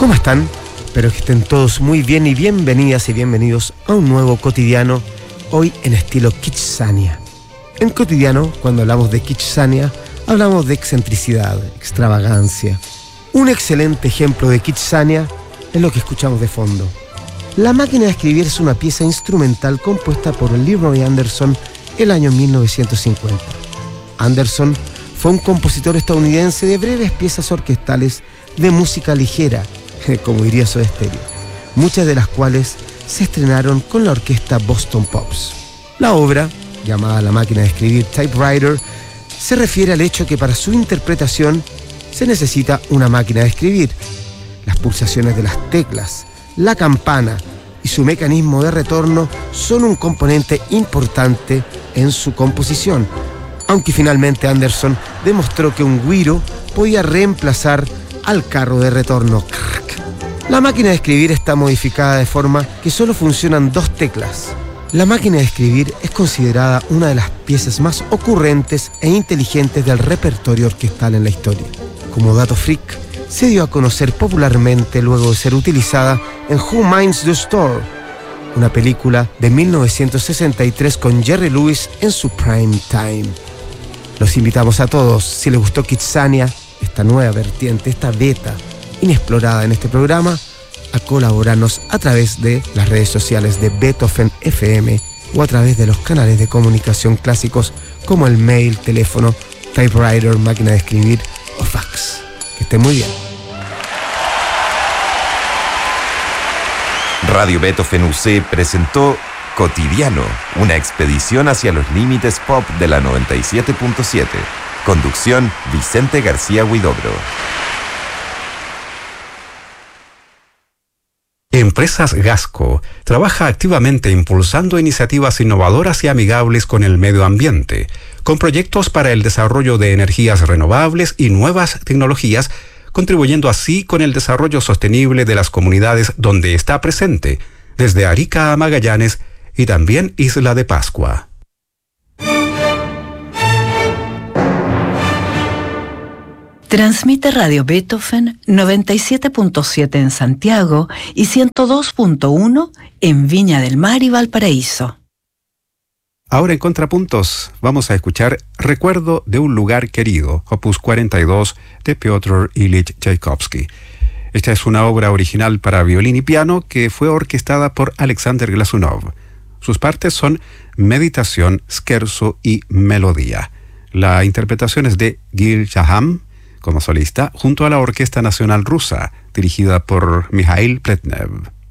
¿Cómo están? Espero que estén todos muy bien y bienvenidas y bienvenidos a un nuevo cotidiano, hoy en estilo Kitsania. En cotidiano, cuando hablamos de Kitsania, hablamos de excentricidad, extravagancia. Un excelente ejemplo de Kitsania es lo que escuchamos de fondo. La máquina de escribir es una pieza instrumental compuesta por Leroy Anderson el año 1950. Anderson fue un compositor estadounidense de breves piezas orquestales de música ligera, como diría Soda Stereo, muchas de las cuales se estrenaron con la orquesta Boston Pops. La obra, llamada La máquina de escribir Typewriter, se refiere al hecho que para su interpretación se necesita una máquina de escribir. Las pulsaciones de las teclas, la campana y su mecanismo de retorno son un componente importante en su composición, aunque finalmente Anderson demostró que un güiro podía reemplazar al carro de retorno. La máquina de escribir está modificada de forma que solo funcionan 2 teclas. La máquina de escribir es considerada una de las piezas más ocurrentes e inteligentes del repertorio orquestal en la historia. Como dato freak, se dio a conocer popularmente luego de ser utilizada en Who Minds the Store, una película de 1963 con Jerry Lewis en su prime time. Los invitamos a todos, si les gustó Kitsania, esta nueva vertiente, esta beta inexplorada en este programa, a colaborarnos a través de las redes sociales de Beethoven FM o a través de los canales de comunicación clásicos como el mail, teléfono, typewriter, máquina de escribir o fax. Que estén muy bien. Radio Beethoven UC presentó Cotidiano, una expedición hacia los límites pop de la 97.7. Conducción, Vicente García Huidobro. Empresas Gasco trabaja activamente impulsando iniciativas innovadoras y amigables con el medio ambiente, con proyectos para el desarrollo de energías renovables y nuevas tecnologías, contribuyendo así con el desarrollo sostenible de las comunidades donde está presente, desde Arica a Magallanes y también Isla de Pascua. Transmite Radio Beethoven 97.7 en Santiago y 102.1 en Viña del Mar y Valparaíso. Ahora en Contrapuntos vamos a escuchar Recuerdo de un lugar querido, opus 42 de Piotr Ilich Tchaikovsky. Esta es una obra original para violín y piano que fue orquestada por Alexander Glazunov. Sus partes son meditación, scherzo y melodía. La interpretación es de Gil Shaham como solista, junto a la Orquesta Nacional Rusa, dirigida por Mikhail Pletnev.